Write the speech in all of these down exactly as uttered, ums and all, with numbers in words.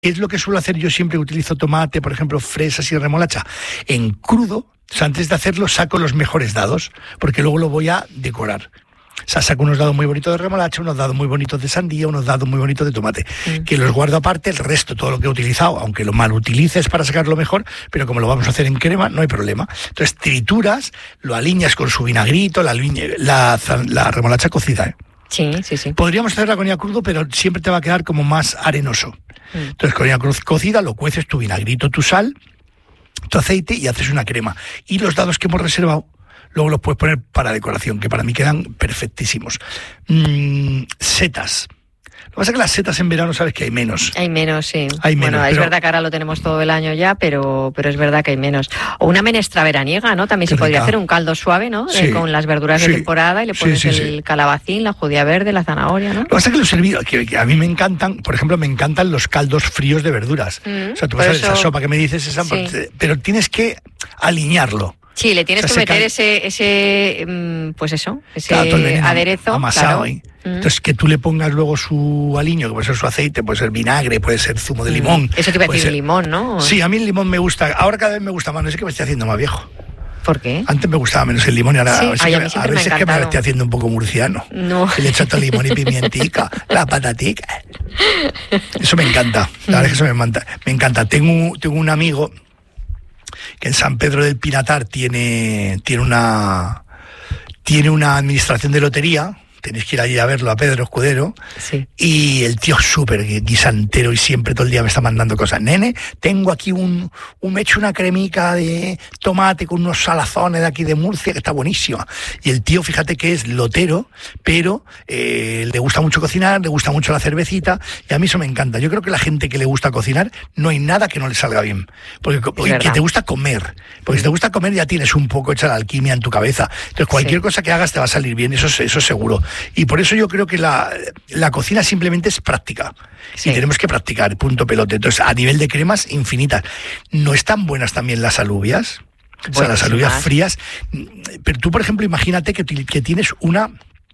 ¿Qué es lo que suelo hacer? Yo siempre utilizo tomate, por ejemplo, fresas y remolacha en crudo. O sea, antes de hacerlo saco los mejores dados, porque luego lo voy a decorar. O sea, saco unos dados muy bonitos de remolacha, unos dados muy bonitos de sandía, unos dados muy bonitos de tomate, mm. que los guardo aparte. El resto, todo lo que he utilizado, aunque lo mal utilices para sacarlo mejor, pero como lo vamos a hacer en crema, no hay problema. Entonces trituras, lo aliñas con su vinagrito, la, la, la remolacha cocida, ¿eh? Sí, sí, sí. Podríamos hacerla con ella crudo, pero siempre te va a quedar como más arenoso. Mm. Entonces con ella cocida lo cueces, tu vinagrito, tu sal, tu aceite y haces una crema. Y los dados que hemos reservado, luego los puedes poner para decoración, que para mí quedan perfectísimos. Mm, setas. Lo que pasa es que las setas en verano sabes que hay menos. Hay menos, sí. Hay menos, bueno, es pero... verdad que ahora lo tenemos todo el año ya, pero, pero es verdad que hay menos. O una menestra veraniega, ¿no? También Qué se rica. Podría hacer un caldo suave, ¿no? Sí. Eh, con las verduras sí. de temporada y le pones sí, sí, el sí. calabacín, la judía verde, la zanahoria, ¿no? Lo que pasa es que los servidos, que, que a mí me encantan, por ejemplo, me encantan los caldos fríos de verduras. Mm, o sea, tú vas a ver esa sopa que me dices, esa, sí. pero tienes que alinearlo. Sí, le tienes o sea, que meter cal... ese, ese, pues eso, ese claro, aderezo. Amasado claro. ahí. Entonces, que tú le pongas luego su aliño, que puede ser su aceite, puede ser vinagre, puede ser zumo de limón. Eso te iba a decir ser... limón, ¿no? Sí, a mí el limón me gusta. Ahora cada vez me gusta más. No sé que me estoy haciendo más viejo. ¿Por qué? Antes me gustaba menos el limón y ahora sí. a veces, Ay, que, a mí a veces me que me lo estoy haciendo un poco murciano. No. Le echo todo limón y pimientica, la patatica. Eso me encanta. La verdad es que eso me encanta. Me encanta. Tengo, tengo un amigo que en San Pedro del Pinatar tiene, tiene una tiene una administración de lotería. Tenéis que ir allí a verlo, a Pedro Escudero. Sí. Y el tío es súper guisantero y siempre todo el día me está mandando cosas. Nene, tengo aquí un, un me he hecho una cremica de tomate con unos salazones de aquí de Murcia que está buenísima. Y el tío, fíjate que es lotero, pero eh, le gusta mucho cocinar, le gusta mucho la cervecita y a mí eso me encanta. Yo creo que la gente que le gusta cocinar no hay nada que no le salga bien. Porque, porque que te gusta comer. Porque si te gusta comer ya tienes un poco hecha la alquimia en tu cabeza. Entonces cualquier sí. cosa que hagas te va a salir bien, eso, eso es seguro. Y por eso yo creo que la, la cocina simplemente es práctica. Sí. Y tenemos que practicar, punto pelota. Entonces, a nivel de cremas, infinitas. ¿No están buenas también las alubias? O sea, las alubias frías. Pero tú, por ejemplo, imagínate que, que tienes una...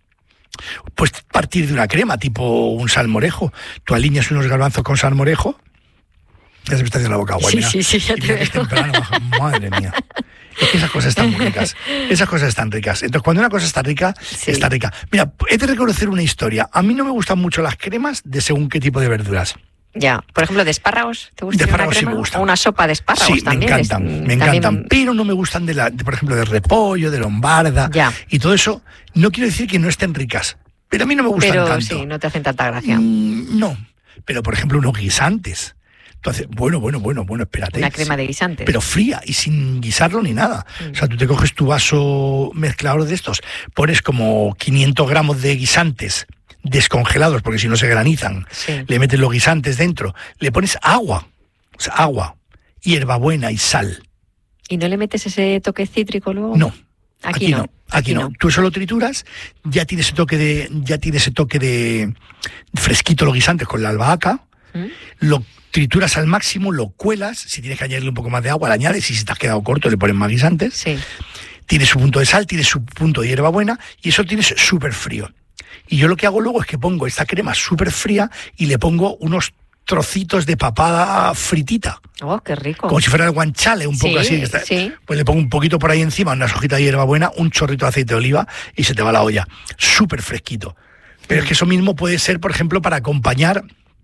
Pues partir de una crema, tipo un salmorejo. Tú alineas unos garbanzos con salmorejo. Ya se me está haciendo la boca agua. Sí, sí, sí, ya te veo. Es temprano, madre mía. Es que esas cosas están muy ricas. Esas cosas están ricas. Entonces, cuando una cosa está rica, sí. está rica. Mira, he de reconocer una historia. A mí no me gustan mucho las cremas de según qué tipo de verduras. Ya, por ejemplo, de espárragos, ¿te gusta? De espárragos una crema? Sí me gustan. O una sopa de espárragos sí, también. me encantan, es, me encantan. también... Pero no me gustan, de la, de, por ejemplo, de repollo, de lombarda ya. y todo eso. No quiero decir que no estén ricas, pero a mí no me gustan pero, tanto. Pero sí, no te hacen tanta gracia. Mm, no, pero por ejemplo, unos guisantes. Entonces, bueno, bueno, bueno, bueno, espérate. Una crema de guisantes. Pero fría y sin guisarlo ni nada. Mm. O sea, tú te coges tu vaso mezclador de estos, pones como quinientos gramos de guisantes descongelados, porque si no se granizan, sí. le metes los guisantes dentro, le pones agua, o sea, agua, hierbabuena y sal. ¿Y no le metes ese toque cítrico luego? No. Aquí, aquí no. no. Aquí, aquí no. no. Tú eso lo trituras, ya tiene ese toque de, ya tiene ese toque de fresquito los guisantes con la albahaca, ¿Mm? lo trituras al máximo, lo cuelas, si tienes que añadirle un poco más de agua, le añades, y si te has quedado corto le pones más guisantes. Sí. Tienes su punto de sal, tienes su punto de hierbabuena y eso tienes súper frío. Y yo lo que hago luego es que pongo esta crema súper fría y le pongo unos trocitos de papada fritita. Oh, qué rico. Como si fuera el guanciale, un poco sí, así. Que está, sí. Pues le pongo un poquito por ahí encima, unas hojitas de hierbabuena, un chorrito de aceite de oliva y se te va la olla. Súper fresquito. Pero mm. es que eso mismo puede ser, por ejemplo, para acompañar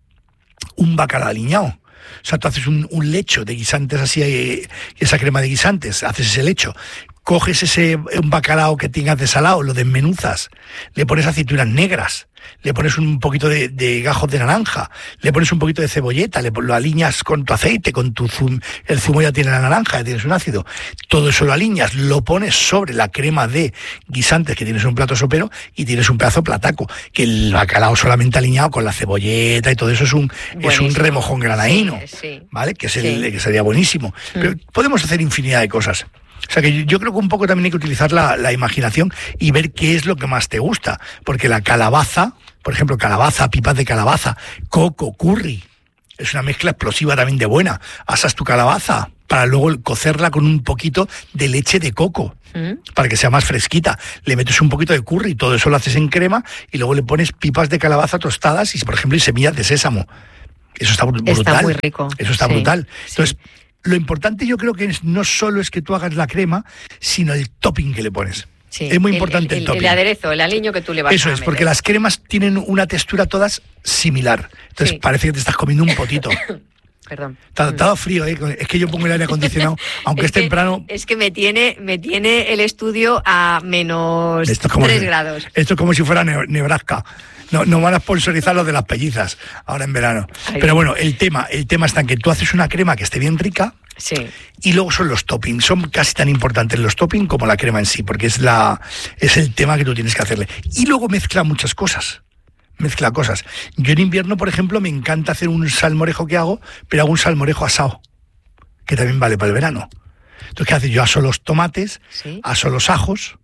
un bacalao aliñado. O sea, tú haces un, un lecho de guisantes así, y esa crema de guisantes, haces ese lecho, coges ese un bacalao que tengas desalado, lo desmenuzas, le pones aceitunas negras, le pones un poquito de, de gajos de naranja, le pones un poquito de cebolleta, le, lo aliñas con tu aceite, con tu zumo, el zumo ya tiene la naranja, ya tienes un ácido, todo eso lo aliñas, lo pones sobre la crema de guisantes que tienes un plato sopero y tienes un pedazo de plataco, que el bacalao solamente aliñado con la cebolleta y todo eso es un, es un remojón granaíno, sí, sí. ¿vale? Que, es el, sí. que sería buenísimo. Mm. Pero podemos hacer infinidad de cosas. O sea que yo, yo creo que un poco también hay que utilizar la, la imaginación y ver qué es lo que más te gusta. Porque la calabaza, por ejemplo, calabaza, pipas de calabaza, coco, curry, es una mezcla explosiva también de buena. Asas tu calabaza para luego cocerla con un poquito de leche de coco, ¿Mm? para que sea más fresquita. Le metes un poquito de curry, todo eso lo haces en crema y luego le pones pipas de calabaza tostadas y, por ejemplo, y semillas de sésamo. Eso está brutal. Está muy rico. Eso está sí, brutal. Entonces, sí. lo importante yo creo que es, no solo es que tú hagas la crema, sino el topping que le pones. Sí, es muy el, importante el, el, el topping. El aderezo, el aliño que tú le vas Eso a es, meter. porque las cremas tienen una textura todas similar. Entonces sí. parece que te estás comiendo un potito. Perdón. Está, está frío, ¿eh? Es que yo pongo el aire acondicionado, aunque es, es que, temprano. Es que me tiene, me tiene el estudio a menos tres si, grados. Esto es como si fuera Nebraska. No, no van a sponsorizar los de las pellizas ahora en verano. Ay, Pero bueno, el tema, el tema está en que tú haces una crema que esté bien rica. Sí. Y luego son los toppings. Son casi tan importantes los toppings como la crema en sí, porque es la es el tema que tú tienes que hacerle. Y luego mezcla muchas cosas. Mezcla cosas. Yo en invierno, por ejemplo, me encanta hacer un salmorejo que hago, pero hago un salmorejo asado, que también vale para el verano. Entonces, ¿qué haces? Yo aso los tomates, ¿sí? aso los ajos,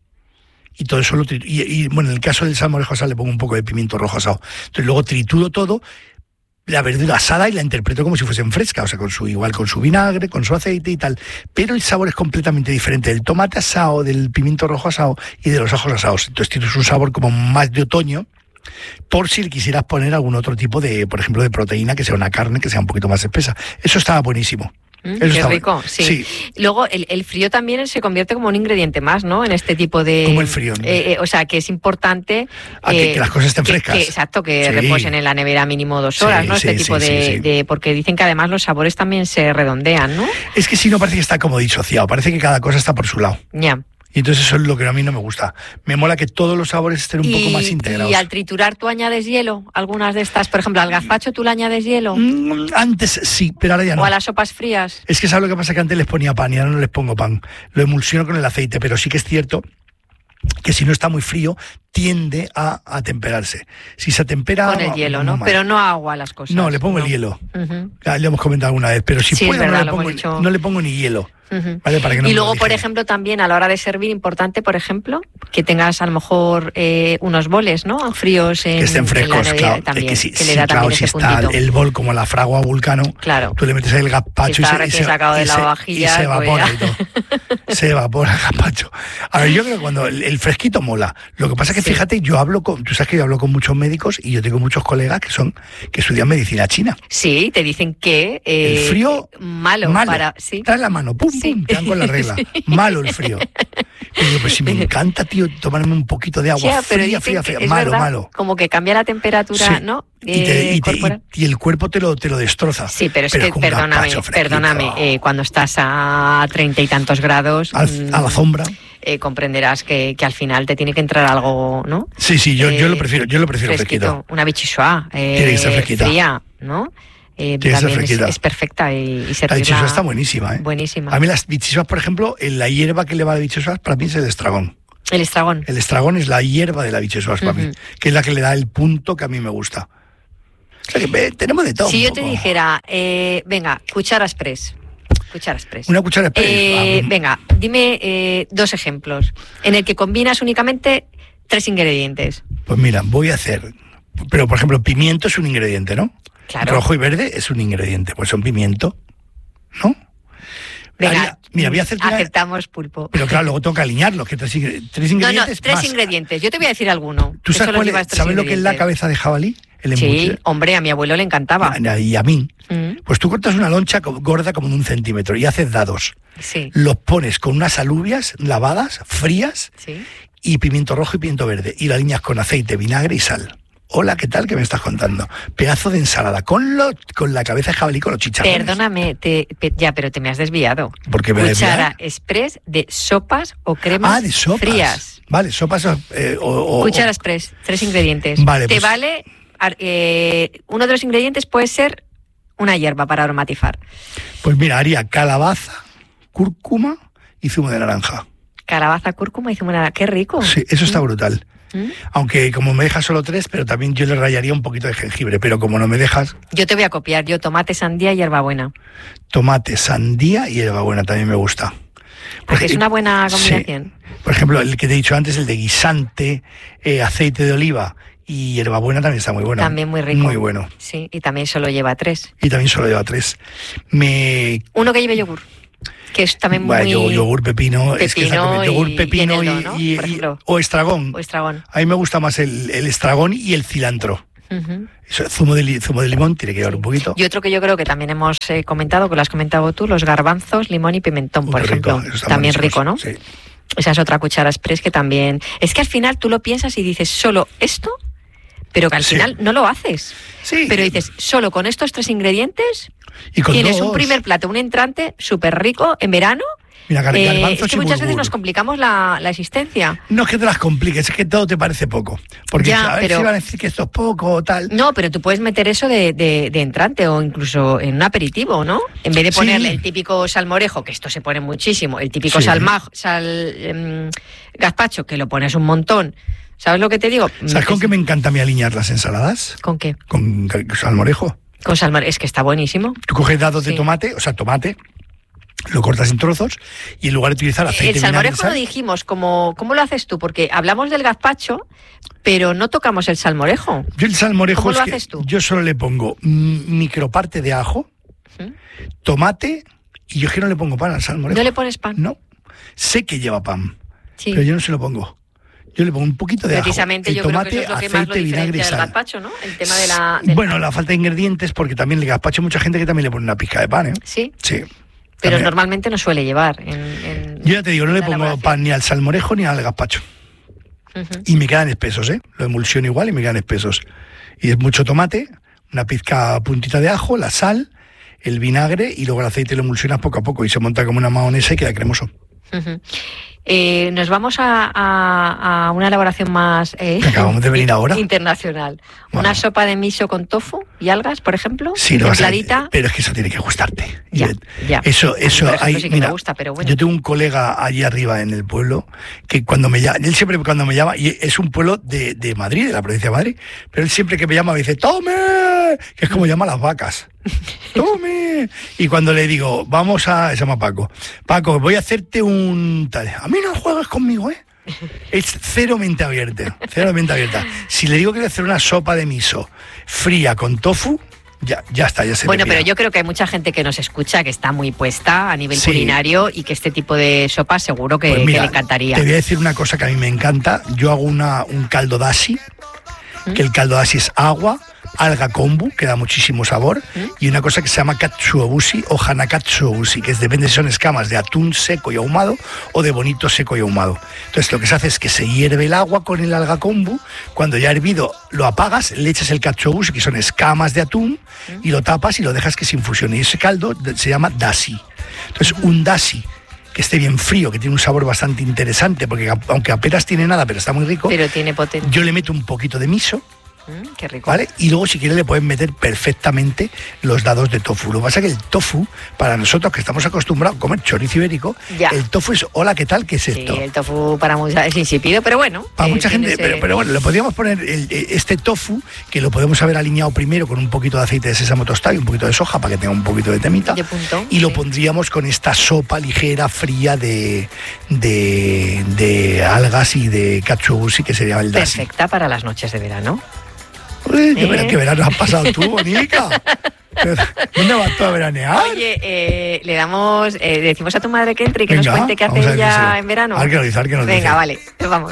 y todo eso lo trituro. Y, y bueno, en el caso del salmorejo asado le pongo un poco de pimiento rojo asado. Entonces luego trituro todo, la verdura asada, y la interpreto como si fuesen fresca, o sea, con su igual con su vinagre, con su aceite y tal. Pero el sabor es completamente diferente del tomate asado, del pimiento rojo asado y de los ajos asados. Entonces tienes un sabor como más de otoño, por si le quisieras poner algún otro tipo de, por ejemplo, de proteína, que sea una carne que sea un poquito más espesa. Eso estaba buenísimo. Mm, Eso qué rico, bueno. sí. sí. Luego, el, el frío también se convierte como un ingrediente más, ¿no? En este tipo de... Como el frío. ¿no? Eh, eh, o sea, que es importante... Ah, eh, que, que las cosas estén que, frescas. Que, exacto, que sí. reposen en la nevera mínimo dos horas, sí, ¿no? Este sí, tipo sí, de, sí, sí. de... Porque dicen que además los sabores también se redondean, ¿no? Es que si no, parece que está como disociado. Parece que cada cosa está por su lado. Ya. Yeah. Y entonces eso es lo que a mí no me gusta. Me mola que todos los sabores estén un y, poco más integrados. ¿Y al triturar tú añades hielo? Algunas de estas, por ejemplo, al gazpacho tú le añades hielo. Mm, antes sí, pero ahora ya no. ¿O a las sopas frías? Es que ¿sabes lo que pasa? Que antes les ponía pan y ahora no les pongo pan. Lo emulsiono con el aceite, pero sí que es cierto que si no está muy frío tiende a, a temperarse. Si se tempera... Con el hielo, ¿no? Mal. Pero no agua las cosas. No, le pongo no. el hielo. Uh-huh. Ya lo hemos comentado alguna vez, pero si sí, puedo verdad, no, le pongo, no le pongo ni hielo. Uh-huh. ¿Vale? Para que no y luego, por ejemplo, también a la hora de servir, importante, por ejemplo, que tengas a lo mejor eh, unos boles, ¿no? Fríos en, que estén frescos, en la claro. También, que si, que si, le da claro, también si ese está puntito. El bol como la fragua vulcano, claro. tú le metes ahí el gazpacho si y, se, y, se, sacado de y, la se, vajilla, y se evapora pues y todo. Se evapora el gazpacho. A ver, yo creo que cuando el, el fresquito mola. Lo que pasa es que, sí. fíjate, yo hablo con, tú sabes que yo hablo con muchos médicos y yo tengo muchos colegas que son que estudian medicina china. Sí, te dicen que eh, el frío malo, malo. Para, ¿sí? Trae la mano, pum, sí. pum, te dan con la regla. Sí. Malo el frío. Y digo, pues si me encanta, tío, tomarme un poquito de agua yeah, fría, fría, fría. Es malo, verdad, malo. Como que cambia la temperatura, sí. ¿no? Y, te, y, te, y, y el cuerpo te lo, te lo destroza. Sí, pero es pero que, perdóname, perdóname, eh, cuando estás a treinta y tantos grados... Al, mmm, a la sombra... Eh, comprenderás que, que al final te tiene que entrar algo, ¿no? Sí, sí, yo, eh, yo lo prefiero, yo lo prefiero fresquito. fresquito. Una bichisuá, eh, tiene que ser fresquita. Fría, ¿no? Eh, también es, es perfecta y, y la bichisuá está buenísima, ¿eh? Buenísima. A mí las bichisuás, por ejemplo, en la hierba que le va a la bichisuá, para mí es el estragón. El estragón. El estragón es la hierba de la bichisuá para uh-huh. mí, que es la que le da el punto que a mí me gusta. O sea, que ve, tenemos de todo. Si yo poco. te dijera, eh, venga, cuchara express. Cuchara express. Una cuchara express. Eh, ah, venga, dime eh, dos ejemplos en el que combinas únicamente tres ingredientes. Pues mira, voy a hacer... Pero, por ejemplo, pimiento es un ingrediente, ¿no? Claro. Rojo y verde es un ingrediente. Pues son pimiento, ¿no? Venga, Haría, mira, voy a hacer... aceptamos pulpo. Pero claro, luego tengo que alinearlo, que tres, tres ingredientes No, no, tres más. ingredientes. Yo te voy a decir alguno. ¿Tú sabes, cuál es, ¿sabes lo que es la cabeza de jabalí? El sí, hombre, a mi abuelo le encantaba. Y a mí. Mm. Pues tú cortas una loncha gorda como de un centímetro y haces dados. Sí. Los pones con unas alubias lavadas, frías, sí. y pimiento rojo y pimiento verde. Y la alineas con aceite, vinagre y sal. Hola, ¿qué tal? ¿Qué me estás contando? Pedazo de ensalada con lo, con la cabeza de jabalí, con los chicharrones. Perdóname, te, pe, ya, pero te me has desviado. ¿Por qué me Cuchara express de sopas o cremas ah, de sopas. frías. Vale, sopas eh, o, o... Cuchara express, tres ingredientes. Vale, te pues... vale... Eh, uno de los ingredientes puede ser una hierba para aromatizar. Pues mira, haría calabaza, cúrcuma y zumo de naranja. Calabaza, cúrcuma y zumo de naranja. ¡Qué rico! Sí, eso está ¿Mm? brutal. ¿Mm? Aunque como me dejas solo tres, pero también yo le rayaría un poquito de jengibre, pero como no me dejas... Yo te voy a copiar, yo tomate, sandía y hierbabuena. Tomate, sandía y hierbabuena también me gusta. Porque es una buena combinación. Sí. Por ejemplo, el que te he dicho antes, el de guisante, eh, aceite de oliva y hierbabuena también está muy bueno. También muy rico. Muy bueno. Sí, y también solo lleva tres. Y también solo lleva tres. Me... Uno que lleve yogur, que es también bueno, muy... yogur, pepino, pepino es que yogur, pepino y, y, eneldo, ¿no? y, y, o estragón. O estragón. A mí me gusta más el, el estragón y el cilantro. Uh-huh. Eso, zumo, de li, zumo de limón tiene que llevar un poquito. Y otro que yo creo que también hemos eh, comentado, que lo has comentado tú, los garbanzos, limón y pimentón, Muy por rico, ejemplo. También rico, ¿no? Sí. Esa es otra cuchara express que también... Es que al final tú lo piensas y dices, ¿solo esto? Pero que al sí. final no lo haces. Sí. Pero dices, solo con estos tres ingredientes y con tienes dos. un primer plato, un entrante súper rico en verano. Mira, gar- eh, es que muchas veces nos complicamos la, la existencia. No es que te las compliques, es que todo te parece poco. Porque ya, a ver pero, si van a decir que esto es poco o tal. No, pero tú puedes meter eso de, de, de entrante o incluso en un aperitivo, ¿no? En vez de ponerle sí. el típico salmorejo, que esto se pone muchísimo, el típico sí. salmaj, sal, eh, gazpacho, que lo pones un montón. ¿Sabes lo que te digo? ¿Sabes con qué me encanta a mí alinear las ensaladas? ¿Con qué? Con salmorejo. Con salmorejo, es que está buenísimo. Tú coges dados sí. de tomate, o sea, tomate, lo cortas en trozos y en lugar de utilizar aceite... El salmorejo lo dijimos, ¿cómo, ¿cómo lo haces tú? Porque hablamos del gazpacho, pero no tocamos el salmorejo. Yo el salmorejo ¿Cómo es lo que haces tú? Yo solo le pongo microparte de ajo, ¿Mm? tomate, y yo es que no le pongo pan al salmorejo. ¿No le pones pan? No, sé que lleva pan, sí. pero yo no se lo pongo. Yo le pongo un poquito de Precisamente ajo, yo tomate, creo que eso es lo que aceite, más lo vinagre y del sal. gazpacho, ¿no? El tema de la... Del... Bueno, la falta de ingredientes, porque también el gazpacho hay mucha gente que también le pone una pizca de pan, ¿eh? Sí. Sí. Pero también. Normalmente no suele llevar. En, en, yo ya te digo, no le pongo pan ni al salmorejo ni al gazpacho. Uh-huh. Y me quedan espesos, ¿eh? Lo emulsiono igual y me quedan espesos. Y es mucho tomate, una pizca puntita de ajo, la sal, el vinagre y luego el aceite lo emulsionas poco a poco y se monta como una mahonesa y queda cremoso. Uh-huh. Eh, nos vamos a, a, a una elaboración más eh, acabamos de venir ahora internacional. Bueno. Una sopa de miso con tofu y algas, por ejemplo, sí, templadita. Pero es que eso tiene que gustarte. Ya, ya. Eso, eso, ejemplo, hay, sí que mira, me gusta, pero bueno. Yo tengo un colega allí arriba en el pueblo que cuando me llama, él siempre cuando me llama, y es un pueblo de, de Madrid, de la provincia de Madrid, pero él siempre que me llama me dice, ¡tome! Que es como llama a las vacas. ¡Tome! Y cuando le digo, vamos a... Se llama Paco. Paco, voy a hacerte un... tal. A mí no juegues conmigo, ¿eh? Es cero mente abierta. Cero mente abierta. Si le digo que voy a hacer una sopa de miso fría con tofu, ya, ya está, ya se Bueno, pero yo creo que hay mucha gente que nos escucha que está muy puesta a nivel sí. culinario y que este tipo de sopa seguro que, pues mira, que le encantaría. Te voy a decir una cosa que a mí me encanta. Yo hago una, un caldo dashi, ¿Mm? que el caldo dashi es agua, alga kombu, que da muchísimo sabor, ¿Mm? y una cosa que se llama katsuobushi o hanakatsuobushi, que es, depende si son escamas de atún seco y ahumado o de bonito seco y ahumado. Entonces lo que se hace es que se hierve el agua con el alga kombu, cuando ya ha hervido lo apagas, le echas el katsuobushi, que son escamas de atún, ¿Mm? y lo tapas y lo dejas que se infusione. Y ese caldo se llama dashi. Entonces ¿Mm? un dashi que esté bien frío, que tiene un sabor bastante interesante, porque aunque apenas tiene nada, pero está muy rico, pero tiene potencia. Yo le meto un poquito de miso, Mm, qué rico. ¿vale? Y luego si quieres le pueden meter perfectamente los dados de tofu. Lo que pasa es que el tofu, para nosotros que estamos acostumbrados a comer chorizo ibérico, ya. el tofu es, hola, ¿qué tal? ¿Qué es sí, esto? el tofu para mucha es insípido, pero bueno. Para eh, mucha gente, ese... pero, pero bueno, le podríamos poner el, este tofu, que lo podemos haber alineado primero con un poquito de aceite de sésamo tostado y un poquito de soja para que tenga un poquito de temita. De punto, y sí. lo pondríamos con esta sopa ligera, fría de, de, de algas y de katsuobushi, que sería el dashi. Perfecta para las noches de verano. Uy, ¿qué, ¿Eh? ¿Qué verano has pasado tú, Bonica? ¿Dónde vas tú a veranear? Oye, eh, le damos, eh, decimos a tu madre que entre y que Venga, nos cuente qué hace ella en verano. A ver qué nos dice, a ver qué nos Venga, dice. vale, vamos.